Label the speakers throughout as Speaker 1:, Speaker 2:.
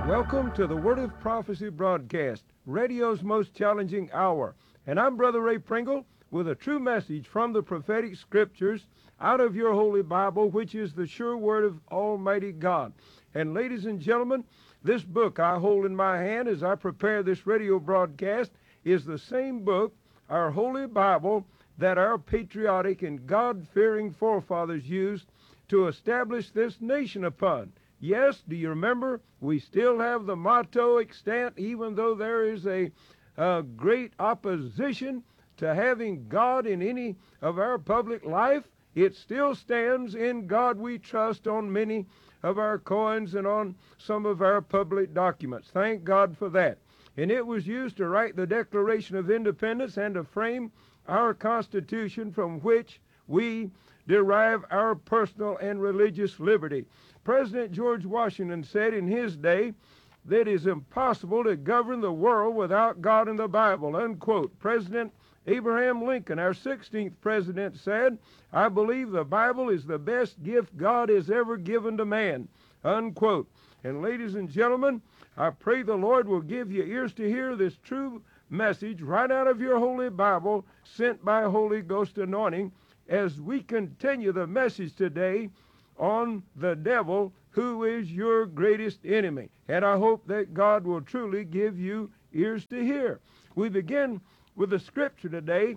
Speaker 1: Welcome to the Word of Prophecy broadcast, radio's most challenging hour. And I'm Brother Ray Pringle with a true message from the prophetic scriptures out of your Holy Bible, which is the sure Word of Almighty God. And ladies and gentlemen, this book I hold in my hand as I prepare this radio broadcast is the same book, our Holy Bible, that our patriotic and God-fearing forefathers used to establish this nation upon. Yes, do you remember? We still have the motto extant, even though there is a great opposition to having God in any of our public life. It still stands, "In God we trust," on many of our coins and on some of our public documents. Thank God for that. And it was used to write the Declaration of Independence and to frame our Constitution, from which we derive our personal and religious liberty. President George Washington said in his day that it is impossible to govern the world without God and the Bible, unquote. President Abraham Lincoln, our 16th president, said, "I believe the Bible is the best gift God has ever given to man," unquote. And ladies and gentlemen, I pray the Lord will give you ears to hear this true message right out of your Holy Bible, sent by Holy Ghost anointing, as we continue the message today on the devil, who is your greatest enemy. And I hope that God will truly give you ears to hear. We begin with the scripture today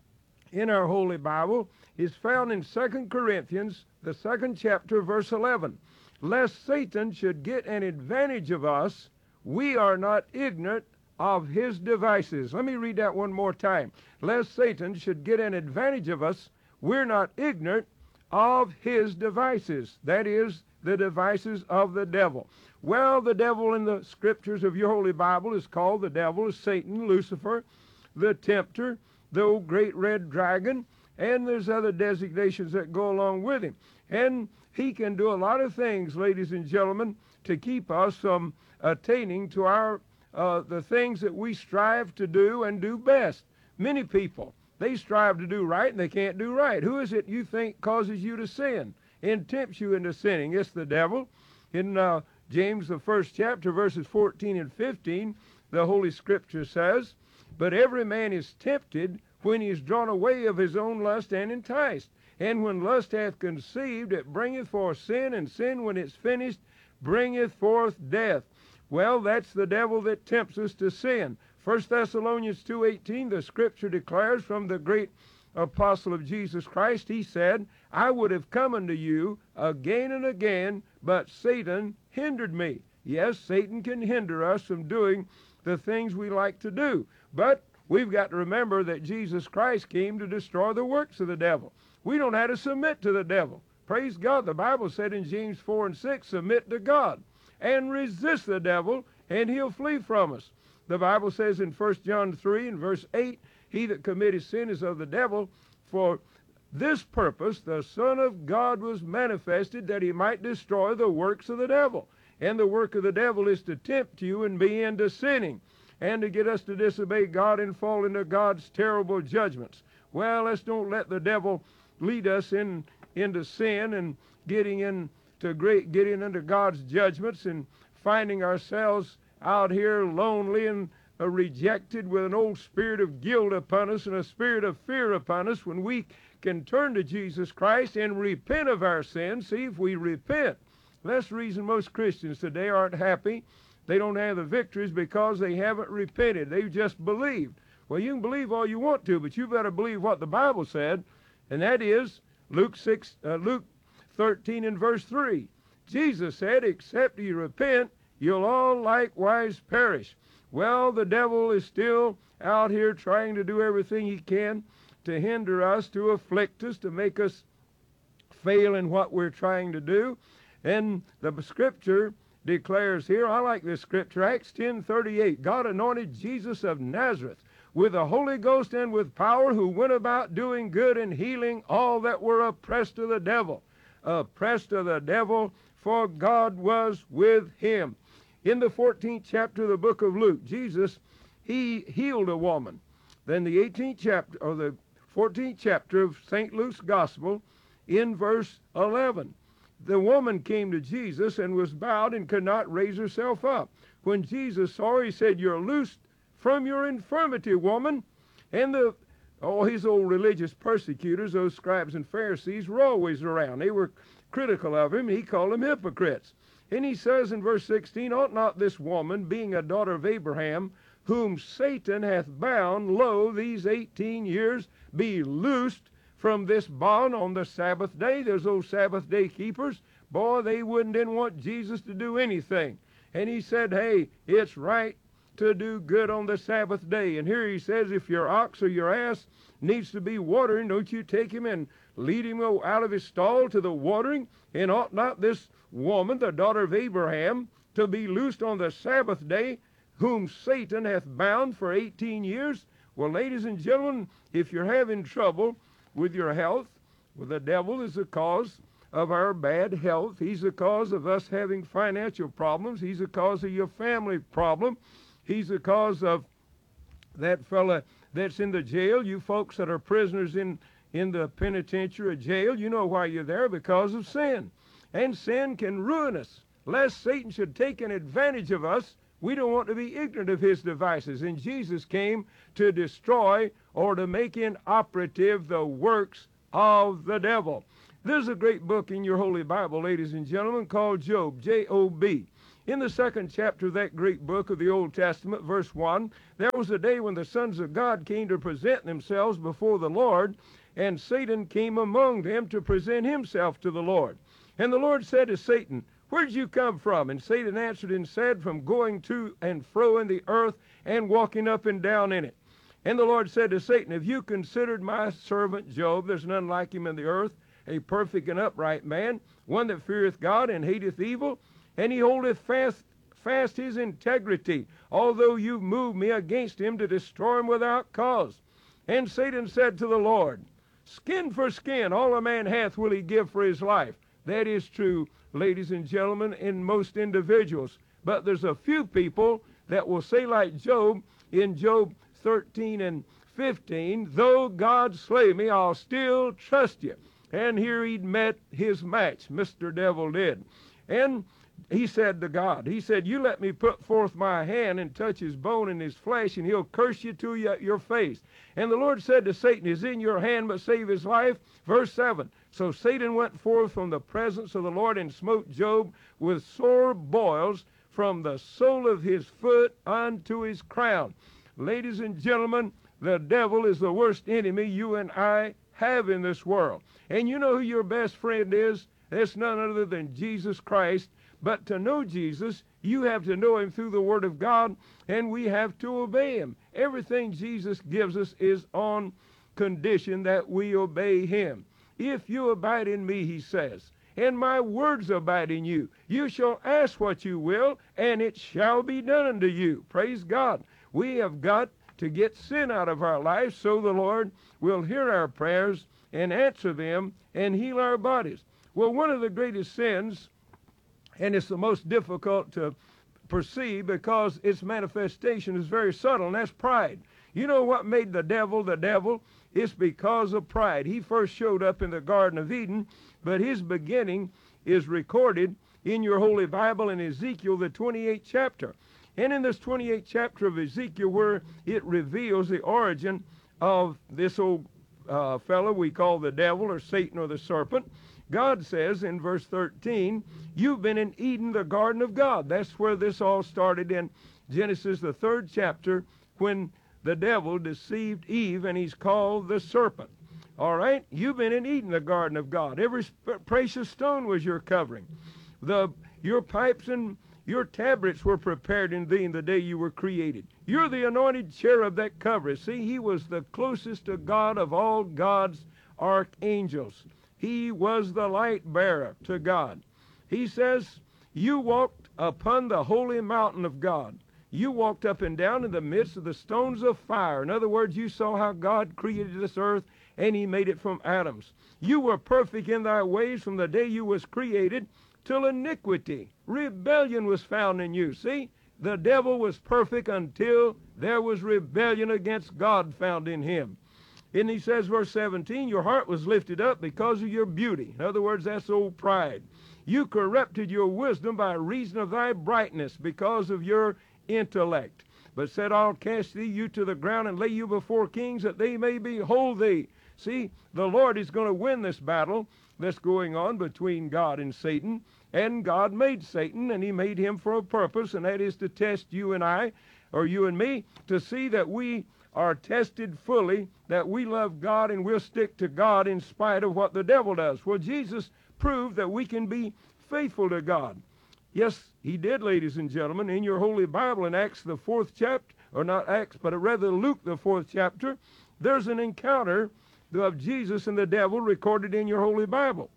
Speaker 1: in our Holy Bible. Is found in 2 Corinthians, the 2nd chapter, verse 11. "Lest Satan should get an advantage of us, we are not ignorant of his devices." Let me read that one more time. "Lest Satan should get an advantage of us, we're not ignorant of his devices." That is, the devices of the devil. Well, the devil in the scriptures of your Holy Bible is called the devil, is Satan, Lucifer, the tempter, the old great red dragon, and there's other designations that go along with him. And he can do a lot of things, ladies and gentlemen, to keep us from attaining to our the things that we strive to do and do best. Many people, they strive to do right and they can't do right. Who is it you think causes you to sin and tempts you into sinning? It's the devil. In James, the 1st chapter, verses 14 and 15, the Holy Scripture says, "But every man is tempted when he is drawn away of his own lust and enticed. And when lust hath conceived, it bringeth forth sin, and sin, when it's finished, bringeth forth death." Well, that's the devil that tempts us to sin. 1 Thessalonians 2:18, the scripture declares from the great apostle of Jesus Christ, he said, "I would have come unto you again and again, but Satan hindered me." Yes, Satan can hinder us from doing the things we like to do. But we've got to remember that Jesus Christ came to destroy the works of the devil. We don't have to submit to the devil. Praise God. The Bible said in James 4 and 6, "Submit to God and resist the devil, and he'll flee from us." The Bible says in 1 John 3 and verse 8, "He that committeth sin is of the devil. For this purpose the Son of God was manifested, that he might destroy the works of the devil." And the work of the devil is to tempt you and me into sinning, and to get us to disobey God and fall into God's terrible judgments. Well, let's don't let the devil lead us into sin and getting into God's judgments and finding ourselves out here lonely and rejected with an old spirit of guilt upon us and a spirit of fear upon us, when we can turn to Jesus Christ and repent of our sins. See, if we repent, that's the reason most Christians today aren't happy. They don't have the victories because they haven't repented. They've just believed. Well, you can believe all you want to, but you better believe what the Bible said, and that is Luke 13 and verse 3. Jesus said, "Except you repent, you'll all likewise perish." Well, the devil is still out here trying to do everything he can to hinder us, to afflict us, to make us fail in what we're trying to do. And the scripture declares here, I like this scripture, Acts 10:38, "God anointed Jesus of Nazareth with the Holy Ghost and with power, who went about doing good and healing all that were oppressed of the devil." Oppressed of the devil, for God was with him. In the 14th chapter of the book of Luke, Jesus, he healed a woman. Then the 18th chapter, or the 14th chapter of St. Luke's Gospel, in verse 11, The woman came to Jesus and was bowed and could not raise herself up. When Jesus saw her, he said, "You're loosed from your infirmity, woman." And his old religious persecutors, those scribes and Pharisees, were always around. They were critical of him. He called them hypocrites. And he says in verse 16, "Ought not this woman, being a daughter of Abraham, whom Satan hath bound, lo, these 18 years, be loosed from this bond on the Sabbath day?" Those old Sabbath day keepers, boy, they didn't want Jesus to do anything. And he said, hey, it's right to do good on the Sabbath day. And here he says, if your ox or your ass needs to be watering, don't you take him and lead him out of his stall to the watering? And ought not this woman, the daughter of Abraham, to be loosed on the Sabbath day, whom Satan hath bound for 18 years? Well, ladies and gentlemen, if you're having trouble with your health, well, the devil is the cause of our bad health. He's the cause of us having financial problems. He's the cause of your family problem. He's the cause of that fella that's in the jail. You folks that are prisoners in the penitentiary or jail, you know why you're there, because of sin. And sin can ruin us. Lest Satan should take an advantage of us, we don't want to be ignorant of his devices. And Jesus came to destroy or to make inoperative the works of the devil. There's a great book in your Holy Bible, ladies and gentlemen, called Job, J-O-B. In the 2nd chapter of that great book of the Old Testament, verse 1, there was a day when the sons of God came to present themselves before the Lord, and Satan came among them to present himself to the Lord. And the Lord said to Satan, "Where did you come from?" And Satan answered and said, "From going to and fro in the earth and walking up and down in it." And the Lord said to Satan, "Have you considered my servant Job? There's none like him in the earth, a perfect and upright man, one that feareth God and hateth evil. And he holdeth fast his integrity, although you've moved me against him to destroy him without cause." And Satan said to the Lord, "Skin for skin, all a man hath will he give for his life." That is true, ladies and gentlemen, in most individuals. But there's a few people that will say like Job in Job 13 and 15, "Though God slay me, I'll still trust you." And here he'd met his match, Mr. Devil did. And he said to God, he said, "You let me put forth my hand and touch his bone and his flesh, and he'll curse you to your face." And the Lord said to Satan, "Is in your hand, but save his life." Verse 7, "So Satan went forth from the presence of the Lord and smote Job with sore boils from the sole of his foot unto his crown." Ladies and gentlemen, the devil is the worst enemy you and I have in this world. And you know who your best friend is? It's none other than Jesus Christ. But to know Jesus, you have to know him through the Word of God, and we have to obey him. Everything Jesus gives us is on condition that we obey him. "If you abide in me," he says, "and my words abide in you, you shall ask what you will, and it shall be done unto you." Praise God. We have got to get sin out of our lives so the Lord will hear our prayers and answer them and heal our bodies. Well, one of the greatest sins, and it's the most difficult to perceive because its manifestation is very subtle, and that's pride. You know what made the devil the devil? It's because of pride. He first showed up in the Garden of Eden, but his beginning is recorded in your Holy Bible in Ezekiel, the 28th chapter. And in this 28th chapter of Ezekiel, where it reveals the origin of this old fellow we call the devil or Satan or the serpent, God says in verse 13, "You've been in Eden, the garden of God." That's where this all started in Genesis, the 3rd chapter, when the devil deceived Eve, and he's called the serpent. All right? You've been in Eden, the garden of God. Every precious stone was your covering. Your pipes and your tabrets were prepared in thee in the day you were created. You're the anointed cherub that covereth. See, he was the closest to God of all God's archangels. He was the light bearer to God. He says, "You walked upon the holy mountain of God." You walked up and down in the midst of the stones of fire. In other words, you saw how God created this earth, and he made it from atoms. You were perfect in thy ways from the day you was created till iniquity, rebellion was found in you. See, the devil was perfect until there was rebellion against God found in him. And he says, verse 17, "Your heart was lifted up because of your beauty." In other words, that's old pride. You corrupted your wisdom by reason of thy brightness, because of your intellect. But said, I'll cast you to the ground and lay you before kings, that they may behold thee. See, the Lord is going to win this battle that's going on between God and Satan. And God made Satan, and he made him for a purpose, and that is to test you and I, or you and me, to see that we are tested fully, that we love God and we'll stick to God in spite of what the devil does. Well, Jesus proved that we can be faithful to God. Yes, he did, ladies and gentlemen. In your Holy Bible, in Acts the 4th chapter, or not Acts, but rather Luke the 4th chapter, there's an encounter of Jesus and the devil recorded in your Holy Bible.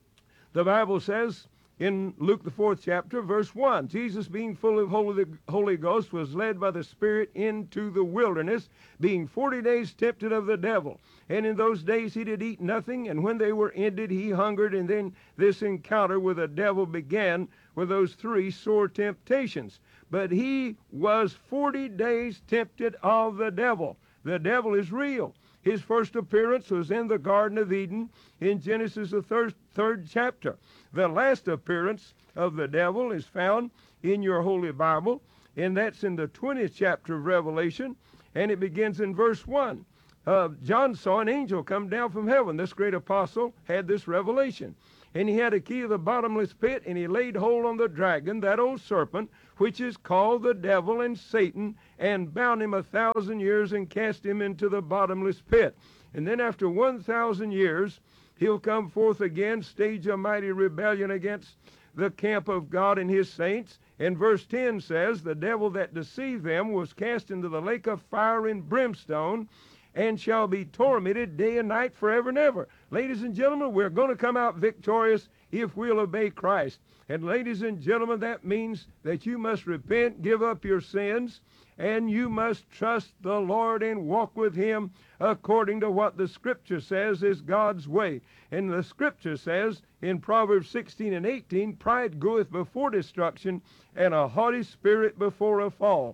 Speaker 1: The Bible says in Luke the 4th chapter, verse 1, Jesus, being full of Holy Ghost, was led by the Spirit into the wilderness, being 40 days tempted of the devil. And in those days he did eat nothing, and when they were ended, he hungered. And then this encounter with the devil began with those 3 sore temptations. But he was 40 days tempted of the devil. The devil is real. His first appearance was in the Garden of Eden in Genesis the 3rd chapter. The last appearance of the devil is found in your Holy Bible, and that's in the 20th chapter of Revelation, and it begins in verse 1. John saw an angel come down from heaven. This great apostle had this revelation. And he had a key of the bottomless pit, and he laid hold on the dragon, that old serpent, which is called the devil and Satan, and bound him 1,000 years and cast him into the bottomless pit. And then after 1,000 years, he'll come forth again, stage a mighty rebellion against the camp of God and his saints. And verse 10 says, the devil that deceived them was cast into the lake of fire and brimstone, and shall be tormented day and night forever and ever. Ladies and gentlemen, we're going to come out victorious if we'll obey Christ. And ladies and gentlemen, that means that you must repent, give up your sins, and you must trust the Lord and walk with him according to what the Scripture says is God's way. And the Scripture says in Proverbs 16 and 18, pride goeth before destruction, and a haughty spirit before a fall.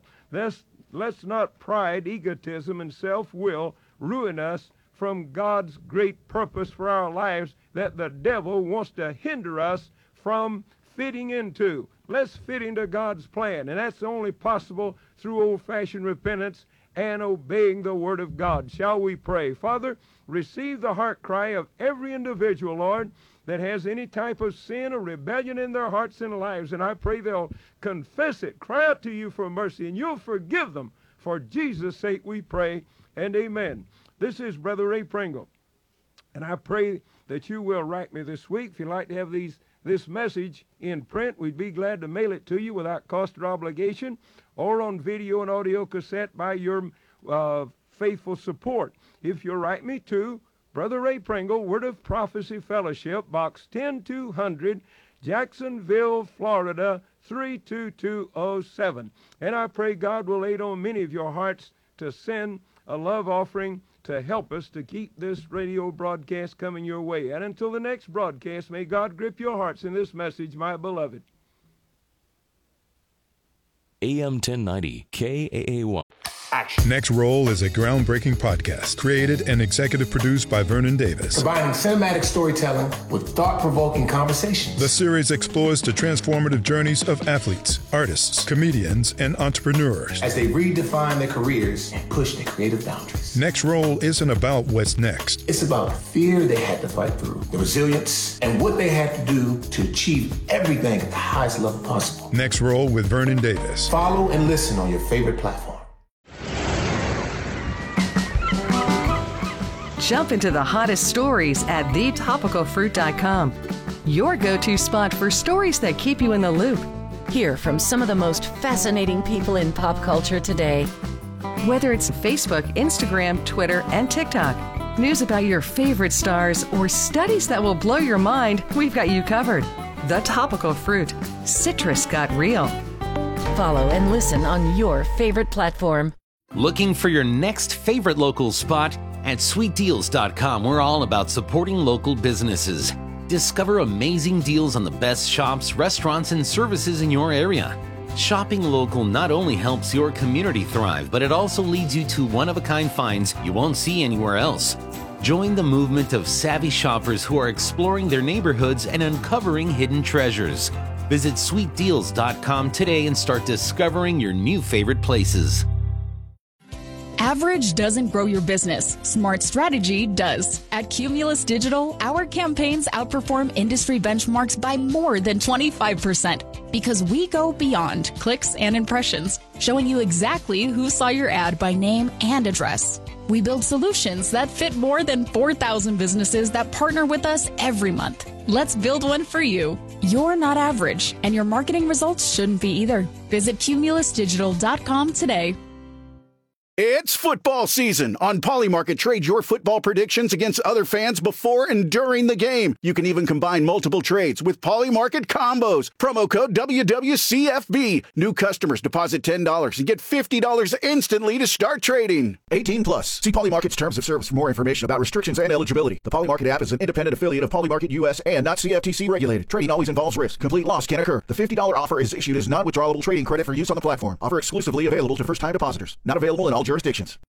Speaker 1: Let's not pride, egotism, and self-will ruin us from God's great purpose for our lives that the devil wants to hinder us from fitting into. Let's fit into God's plan, and that's only possible through old-fashioned repentance and obeying the Word of God. Shall we pray? Father, receive the heart cry of every individual, Lord, that has any type of sin or rebellion in their hearts and lives, and I pray they'll confess it, cry out to you for mercy, and you'll forgive them. For Jesus' sake we pray, and amen. This is Brother Ray Pringle, and I pray that you will write me this week. If you'd like to have this message in print, we'd be glad to mail it to you without cost or obligation, or on video and audio cassette by your faithful support. If you'll write me to Brother Ray Pringle, Word of Prophecy Fellowship, Box 10200, Jacksonville, Florida, 32207. And I pray God will lay it on many of your hearts to send a love offering to help us to keep this radio broadcast coming your way. And until the next broadcast, may God grip your hearts in this message, my beloved.
Speaker 2: AM 1090, KAAY.
Speaker 3: Action. Next Roll is a groundbreaking podcast created and executive produced by Vernon Davis.
Speaker 4: Combining cinematic storytelling with thought-provoking conversations.
Speaker 3: The series explores the transformative journeys of athletes, artists, comedians, and entrepreneurs
Speaker 4: as they redefine their careers and push their creative boundaries.
Speaker 3: Next Roll isn't about what's next.
Speaker 4: It's about the fear they had to fight through, the resilience, and what they had to do to achieve everything at the highest level possible.
Speaker 3: Next Roll with Vernon Davis.
Speaker 4: Follow and listen on your favorite platform.
Speaker 5: Jump into the hottest stories at thetopicalfruit.com. Your go-to spot for stories that keep you in the loop.
Speaker 6: Hear from some of the most fascinating people in pop culture today.
Speaker 5: Whether it's Facebook, Instagram, Twitter, and TikTok, news about your favorite stars, or studies that will blow your mind, we've got you covered. The Topical Fruit. Citrus got real.
Speaker 6: Follow and listen on your favorite platform.
Speaker 7: Looking for your next favorite local spot? At sweetdeals.com, we're all about supporting local businesses. Discover amazing deals on the best shops, restaurants, and services in your area. Shopping local not only helps your community thrive, but it also leads you to one-of-a-kind finds you won't see anywhere else. Join the movement of savvy shoppers who are exploring their neighborhoods and uncovering hidden treasures. Visit sweetdeals.com today and start discovering your new favorite places.
Speaker 8: Average doesn't grow your business. Smart strategy does. At Cumulus Digital, our campaigns outperform industry benchmarks by more than 25% because we go beyond clicks and impressions, showing you exactly who saw your ad by name and address. We build solutions that fit more than 4,000 businesses that partner with us every month. Let's build one for you. You're not average, and your marketing results shouldn't be either. Visit cumulusdigital.com today.
Speaker 9: It's football season. On Polymarket, trade your football predictions against other fans before and during the game. You can even combine multiple trades with Polymarket combos. Promo code WWCFB. New customers deposit $10 and get $50 instantly to start trading.
Speaker 10: 18 plus. See Polymarket's terms of service for more information about restrictions and eligibility. The Polymarket app is an independent affiliate of Polymarket US and not CFTC regulated. Trading always involves risk. Complete loss can occur. The $50 offer is issued as non-withdrawable trading credit for use on the platform. Offer exclusively available to first-time depositors. Not available in all jurisdictions.